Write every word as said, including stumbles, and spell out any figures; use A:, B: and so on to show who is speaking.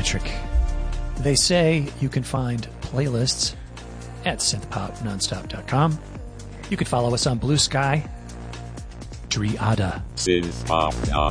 A: Patrick. They say you can find playlists at synth pop nonstop dot com. You can follow us on Blue Sky. Driada.
B: synth pop